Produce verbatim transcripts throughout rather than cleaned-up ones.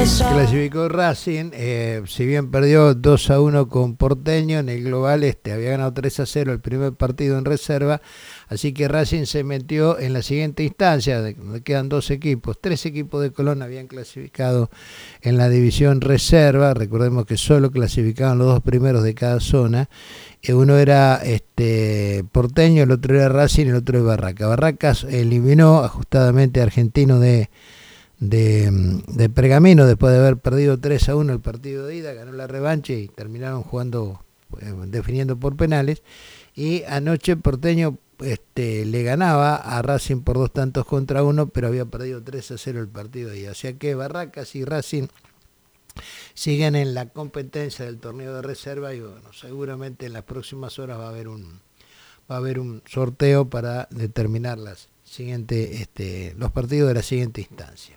Clasificó Racing, eh, si bien perdió dos a uno con Porteño, en el global este había ganado tres a cero el primer partido en reserva, así que Racing se metió en la siguiente instancia, donde quedan dos equipos. Tres equipos de Colón habían clasificado en la división reserva, recordemos que solo clasificaban los dos primeros de cada zona. Uno era este Porteño, el otro era Racing, el otro es Barraca. Barracas eliminó ajustadamente a Argentino de De, de Pergamino después de haber perdido tres a uno el partido de ida, ganó la revancha y terminaron jugando, eh, definiendo por penales. Y anoche Porteño este, le ganaba a Racing por dos tantos contra uno, pero había perdido tres a cero el partido de ida. O sea que Barracas y Racing siguen en la competencia del torneo de reserva y bueno, seguramente en las próximas horas va a haber un va a haber un sorteo para determinar las siguiente, este, los partidos de la siguiente instancia.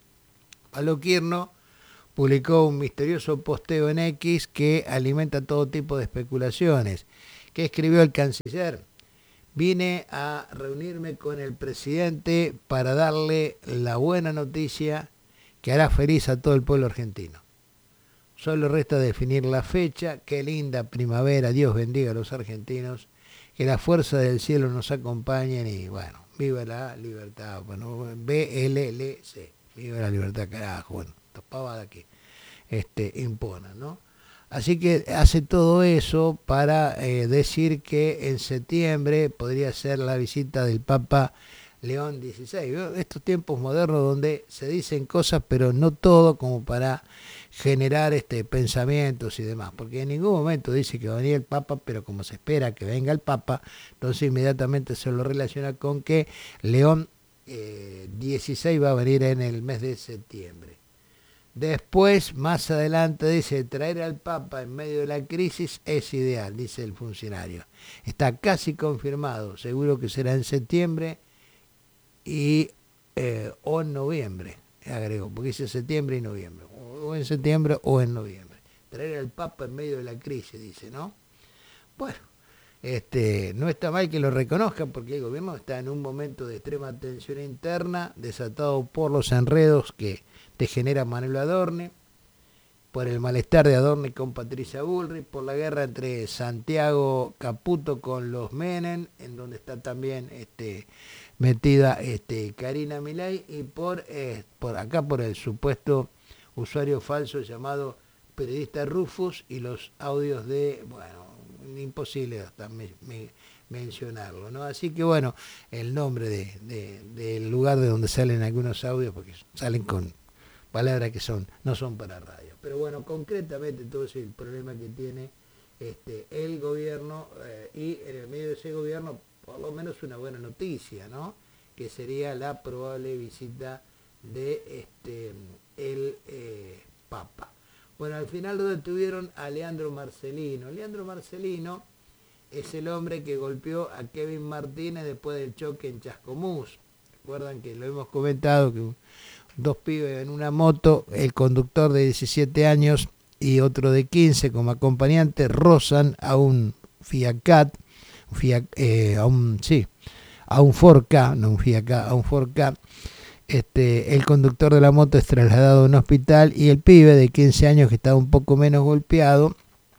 Palo Quirno publicó un misterioso posteo en X que alimenta todo tipo de especulaciones. ¿Qué escribió el canciller? Vine a reunirme con el presidente para darle la buena noticia que hará feliz a todo el pueblo argentino. Solo resta definir la fecha. Qué linda primavera, Dios bendiga a los argentinos, que la fuerza del cielo nos acompañen y bueno, viva la libertad. Bueno, B L L C. Viva la libertad, carajo, bueno, estas pavadas que este, imponen, ¿no? Así que hace todo eso para eh, decir que en septiembre podría ser la visita del Papa León dieciséis. Estos tiempos modernos donde se dicen cosas, pero no todo como para generar este, pensamientos y demás, porque en ningún momento dice que va a venir el Papa, pero como se espera que venga el Papa, entonces inmediatamente se lo relaciona con que León Eh, dieciséis va a venir en el mes de septiembre. Después, más adelante, dice, traer al Papa en medio de la crisis es ideal, dice el funcionario. Está casi confirmado, seguro que será en septiembre y eh, o en noviembre, agregó, porque dice septiembre y noviembre, o en septiembre o en noviembre. Traer al Papa en medio de la crisis, dice, ¿no? Bueno. Este, no está mal que lo reconozcan porque el gobierno está en un momento de extrema tensión interna, desatado por los enredos que te genera Manuel Adorni, por el malestar de Adorni con Patricia Bullrich, por la guerra entre Santiago Caputo con los Menem, en donde está también este, metida este, Karina Milei, y por, eh, por acá por el supuesto usuario falso llamado periodista Rufus y los audios de, bueno, imposible hasta me, me, mencionarlo, ¿no? Así que bueno, el nombre de, de, del lugar de donde salen algunos audios, porque salen con palabras que son no son para radio. Pero bueno, concretamente todo ese el problema que tiene este, el gobierno eh, y en el medio de ese gobierno, por lo menos una buena noticia, ¿no? Que sería la probable visita de este el eh, Papa. Bueno, al final lo detuvieron a Leandro Marcelino. Leandro Marcelino es el hombre que golpeó a Kevin Martínez después del choque en Chascomús. Recuerdan que lo hemos comentado, que dos pibes en una moto, el conductor de diecisiete años y otro de quince como acompañante, rozan a un Fiat, un Fiat eh, a un, sí, a un Ford Ka, no un Fiat Ka, a un Ford Ka. Este, el conductor de la moto es trasladado a un hospital y el pibe de quince años, que estaba un poco menos golpeado,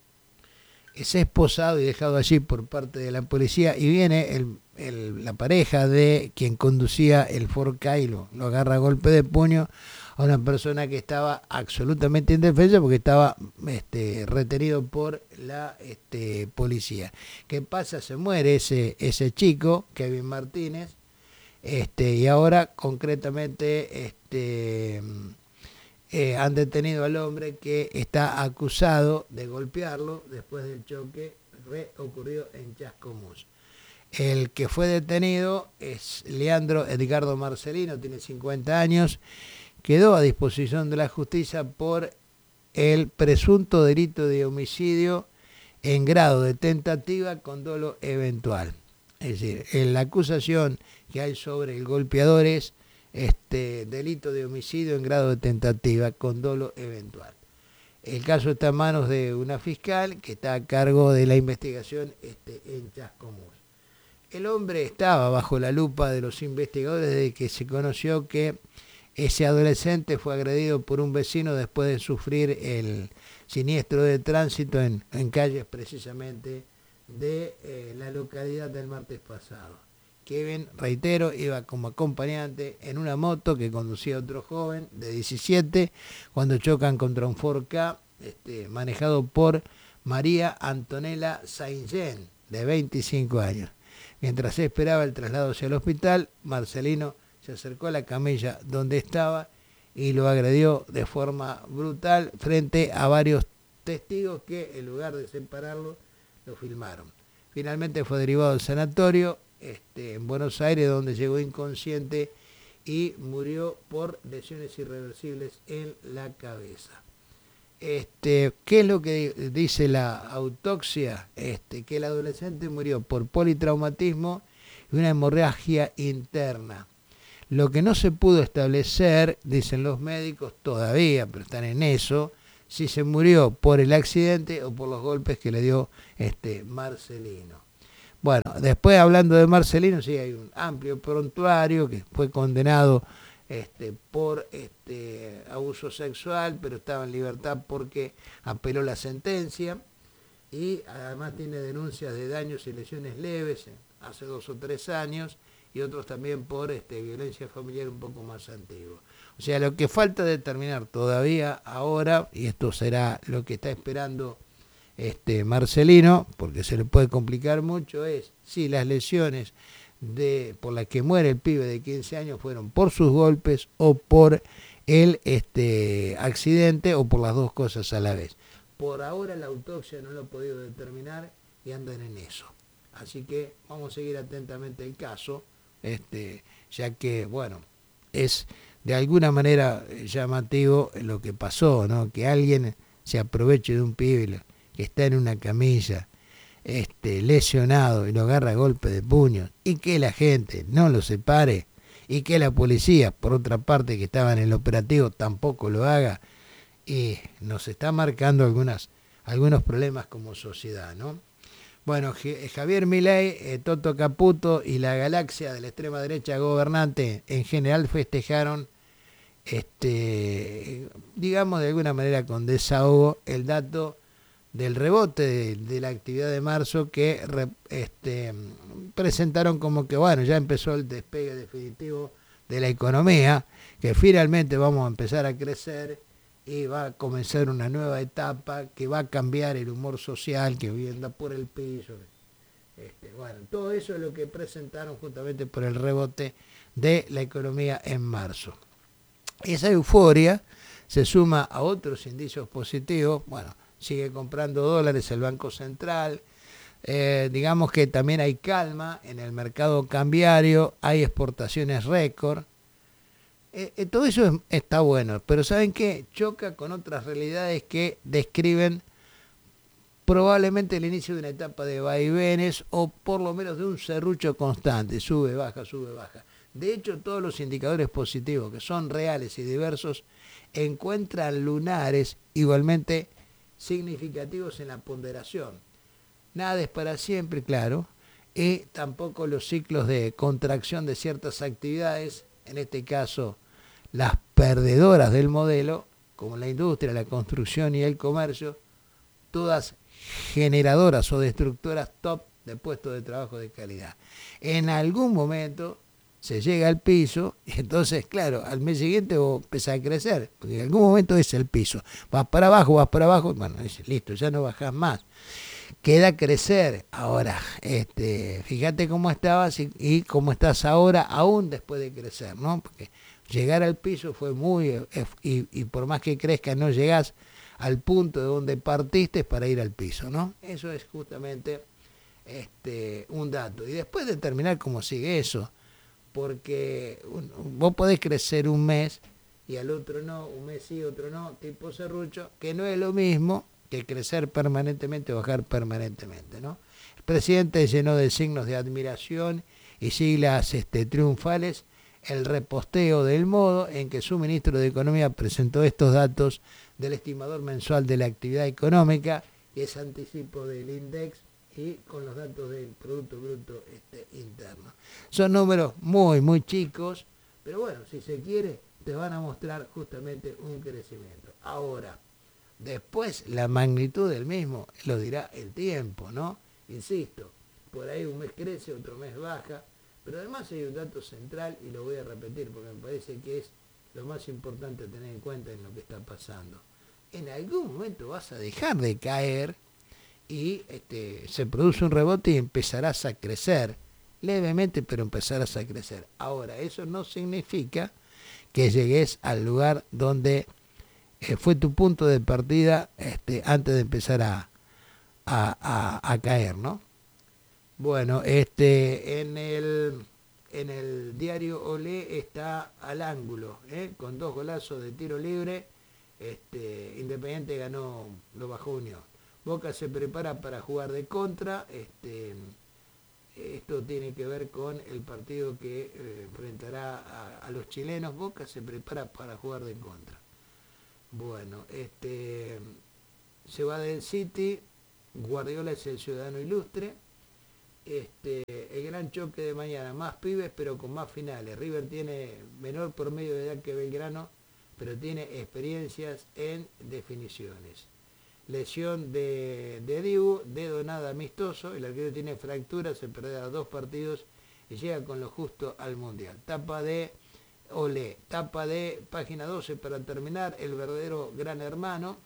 es esposado y dejado allí por parte de la policía, y viene el, el, la pareja de quien conducía el Ford Ka y lo, lo agarra a golpe de puño a una persona que estaba absolutamente indefensa porque estaba este, retenido por la este, policía. ¿Qué pasa? Se muere ese, ese chico, Kevin Martínez. Este, y ahora concretamente este, eh, han detenido al hombre que está acusado de golpearlo después del choque ocurrido en Chascomús. El que fue detenido es Leandro Edgardo Marcelino, tiene cincuenta años, quedó a disposición de la justicia por el presunto delito de homicidio en grado de tentativa con dolo eventual. Es decir, la acusación que hay sobre el golpeador es este delito de homicidio en grado de tentativa con dolo eventual. El caso está en manos de una fiscal que está a cargo de la investigación este, en Chascomús. El hombre estaba bajo la lupa de los investigadores desde que se conoció que Ese adolescente fue agredido por un vecino después de sufrir el siniestro de tránsito en, en calles precisamente de eh, la localidad del martes pasado. Kevin, reitero, iba como acompañante en una moto que conducía otro joven de diecisiete cuando chocan contra un Ford Ka este, manejado por María Antonella Saint-Jean, de veinticinco años. Mientras se esperaba el traslado hacia el hospital, Marcelino se acercó a la camilla donde estaba y lo agredió de forma brutal frente a varios testigos que, en lugar de separarlo, lo filmaron. Finalmente fue derivado al sanatorio este, en Buenos Aires, donde llegó inconsciente y murió por lesiones irreversibles en la cabeza. Este, ¿Qué es lo que dice la autopsia? Este, que el adolescente murió por politraumatismo y una hemorragia interna. Lo que no se pudo establecer, dicen los médicos todavía, pero están en eso, si se murió por el accidente o por los golpes que le dio este Marcelino. Bueno, después hablando de Marcelino, sí hay un amplio prontuario que fue condenado este, por este, abuso sexual, pero estaba en libertad porque apeló la sentencia y además tiene denuncias de daños y lesiones leves hace dos o tres años y otros también por este, violencia familiar un poco más antiguo. O sea, lo que falta determinar todavía ahora, y esto será lo que está esperando este Marcelino, porque se le puede complicar mucho, es si las lesiones de por las que muere el pibe de quince años fueron por sus golpes o por el este accidente o por las dos cosas a la vez. Por ahora la autopsia no lo ha podido determinar y andan en eso. Así que vamos a seguir atentamente el caso, este, ya que, bueno, es de alguna manera llamativo lo que pasó, ¿no? Que alguien se aproveche de un pibe que está en una camilla, este, lesionado, y lo agarra a golpe de puño, y que la gente no lo separe, y que la policía, por otra parte, que estaba en el operativo, tampoco lo haga, y nos está marcando algunas, algunos problemas como sociedad, ¿no? Bueno, Javier Milei, eh, Toto Caputo y la galaxia de la extrema derecha gobernante en general festejaron, este, digamos de alguna manera con desahogo, el dato del rebote de, de la actividad de marzo que re, este, presentaron como que bueno, ya empezó el despegue definitivo de la economía, que finalmente vamos a empezar a crecer y va a comenzar una nueva etapa que va a cambiar el humor social que hoy anda por el piso. Este, bueno, todo eso es lo que presentaron justamente por el rebote de la economía en marzo. Esa euforia se suma a otros indicios positivos. Bueno, sigue comprando dólares el Banco Central, eh, digamos que también hay calma en el mercado cambiario, hay exportaciones récord, eh, eh, todo eso es, está bueno, pero ¿saben qué? Choca con otras realidades que describen probablemente el inicio de una etapa de vaivenes o por lo menos de un serrucho constante, sube, baja, sube, baja. De hecho, todos los indicadores positivos, que son reales y diversos, encuentran lunares igualmente significativos en la ponderación. Nada es para siempre, claro, y tampoco los ciclos de contracción de ciertas actividades, en este caso las perdedoras del modelo, como la industria, la construcción y el comercio, todas generadoras o destructoras top de puestos de trabajo de calidad. En algún momento se llega al piso y entonces, claro, al mes siguiente vos empezás a crecer, porque en algún momento es el piso. Vas para abajo, vas para abajo, bueno, dice, listo, ya no bajás más. Queda crecer. Ahora, este, fíjate cómo estabas y, y cómo estás ahora, aún después de crecer, ¿no? Porque llegar al piso fue muy, y, y por más que crezcas no llegás al punto de donde partiste para ir al piso, ¿no? Eso es justamente este, un dato. Y después determinar cómo sigue eso, porque un, vos podés crecer un mes y al otro no, un mes sí, otro no, tipo serrucho, que no es lo mismo que crecer permanentemente o bajar permanentemente, ¿no? El presidente llenó de signos de admiración y siglas este, triunfales el reposteo del modo en que su ministro de Economía presentó estos datos del estimador mensual de la actividad económica y ese anticipo del INDEX y con los datos del Producto Bruto este, Interno. Son números muy, muy chicos, pero bueno, si se quiere, te van a mostrar justamente un crecimiento. Ahora, después la magnitud del mismo lo dirá el tiempo, ¿no? Insisto, por ahí un mes crece, otro mes baja, pero además hay un dato central y lo voy a repetir porque me parece que es lo más importante a tener en cuenta en lo que está pasando. En algún momento vas a dejar de caer y este, se produce un rebote y empezarás a crecer, levemente, pero empezarás a crecer. Ahora, eso no significa que llegues al lugar donde eh, fue tu punto de partida este, antes de empezar a, a, a, a caer, ¿no? Bueno, este, en el, en el diario Olé está al ángulo, ¿eh? Con dos golazos de tiro libre. Este, Independiente ganó, lo bajó Unión. Boca se prepara para jugar de contra. Este, esto tiene que ver con el partido que eh, enfrentará a, a los chilenos. Boca se prepara para jugar de contra. Bueno, este, se va del City. Guardiola es el ciudadano ilustre. Este, el gran choque de mañana, más pibes pero con más finales. River tiene menor promedio de edad que Belgrano, pero tiene experiencias en definiciones. Lesión de, de Dibu, dedo nada amistoso, el arquero tiene fractura, se perderá dos partidos y llega con lo justo al Mundial. Tapa de Olé, tapa de página doce para terminar, el verdadero gran hermano,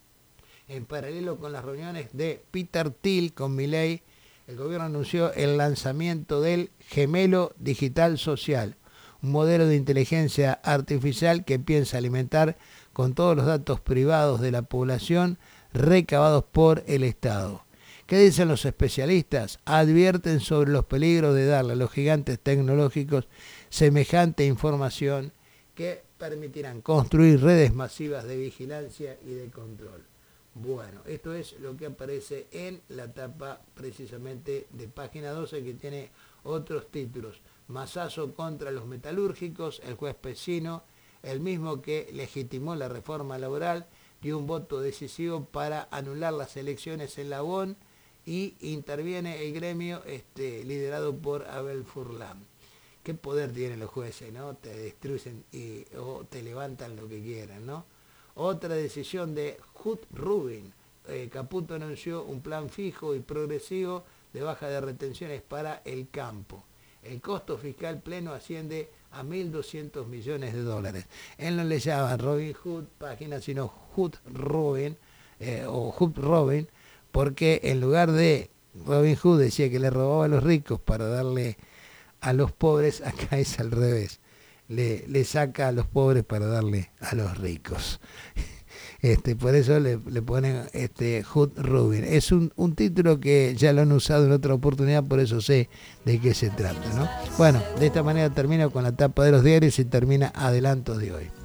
en paralelo con las reuniones de Peter Thiel con Milei. El gobierno anunció el lanzamiento del Gemelo Digital Social, un modelo de inteligencia artificial que piensa alimentar con todos los datos privados de la población recabados por el Estado. ¿Qué dicen los especialistas? Advierten sobre los peligros de darle a los gigantes tecnológicos semejante información que permitirán construir redes masivas de vigilancia y de control. Bueno, esto es lo que aparece en la tapa precisamente de página doce, que tiene otros títulos. Masazo contra los metalúrgicos, el juez Pesino, el mismo que legitimó la reforma laboral, dio un voto decisivo para anular las elecciones en la U O N y interviene el gremio este, liderado por Abel Furlan. ¿Qué poder tienen los jueces, no? Te destruyen y, o te levantan lo que quieran, ¿no? Otra decisión de Hut Rubin. Eh, Caputo anunció un plan fijo y progresivo de baja de retenciones para el campo. El costo fiscal pleno asciende a mil doscientos millones de dólares. Él no le llama Robin Hood página, sino Hut Rubin, eh, o Hut Robin, porque en lugar de Robin Hood decía que le robaba a los ricos para darle a los pobres, acá es al revés. Le, le saca a los pobres para darle a los ricos. Este, por eso le, le ponen este, Hut Rubin. Es un, un título que ya lo han usado en otra oportunidad, por eso sé de qué se trata, ¿no? Bueno, de esta manera termino con la tapa de los diarios y termina Adelantos de hoy.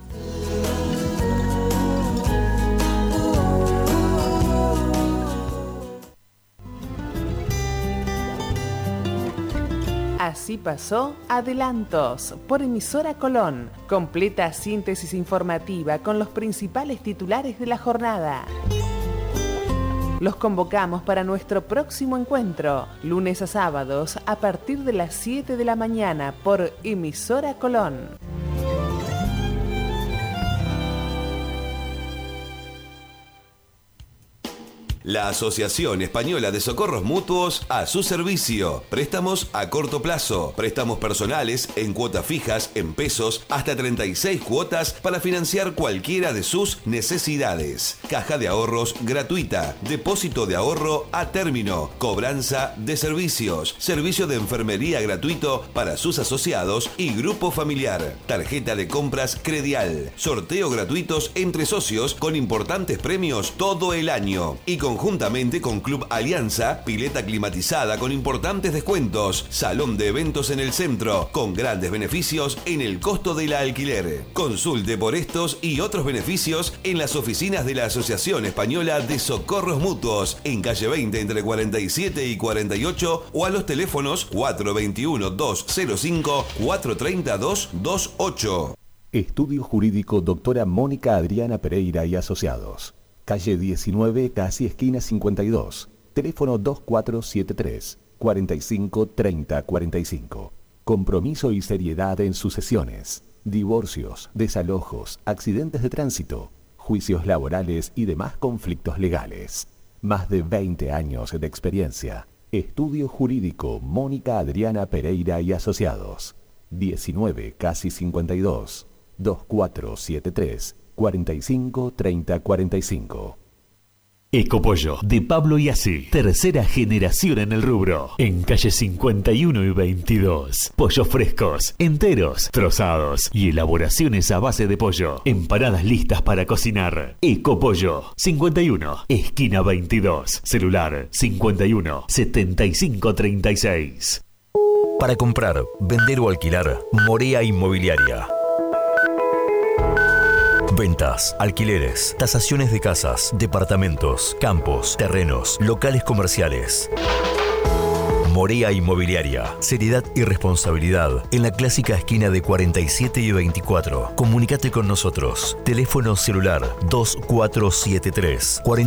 Así pasó Adelantos por Emisora Colón. Completa síntesis informativa con los principales titulares de la jornada. Los convocamos para nuestro próximo encuentro, lunes a sábados a partir de las siete de la mañana por Emisora Colón. La Asociación Española de Socorros Mutuos a su servicio. Préstamos a corto plazo, préstamos personales en cuotas fijas, en pesos, hasta treinta y seis cuotas para financiar cualquiera de sus necesidades. Caja de ahorros gratuita, depósito de ahorro a término, cobranza de servicios, servicio de enfermería gratuito para sus asociados y grupo familiar, tarjeta de compras Credial, sorteo gratuitos entre socios con importantes premios todo el año y con conjuntamente con Club Alianza, pileta climatizada con importantes descuentos, salón de eventos en el centro, con grandes beneficios en el costo del alquiler. Consulte por estos y otros beneficios en las oficinas de la Asociación Española de Socorros Mutuos, en calle veinte entre cuarenta y siete y cuarenta y ocho, o a los teléfonos cuatro veintiuno, doscientos cinco, cuatro treinta, doscientos veintiocho. Estudio Jurídico Doctora Mónica Adriana Pereira y Asociados. Calle diecinueve, casi esquina cincuenta y dos. Teléfono dos cuatro siete tres, cuarenta y cinco, treinta, cuarenta y cinco. Compromiso y seriedad en sus sesiones. divorcios, desalojos, accidentes de tránsito, juicios laborales y demás conflictos legales. Más de veinte años de experiencia. Estudio Jurídico Mónica Adriana Pereira y Asociados. diecinueve, casi cincuenta y dos, veinticuatro setenta y tres, cuarenta y cinco, treinta, cuarenta y cinco. Ecopollo, de Pablo Iasi, tercera generación en el rubro, en calle cincuenta y uno y veintidós. Pollos frescos, enteros, trozados y elaboraciones a base de pollo. Empanadas listas para cocinar. Ecopollo, cincuenta y uno, esquina veintidós. Celular cincuenta y uno, setenta y cinco, treinta y seis. Para comprar, vender o alquilar, Morea Inmobiliaria. Ventas, alquileres, tasaciones de casas, departamentos, campos, terrenos, locales comerciales. Morea Inmobiliaria. Seriedad y responsabilidad en la clásica esquina de cuarenta y siete y veinticuatro. Comunícate con nosotros. Teléfono celular dos cuatro siete tres, cuarenta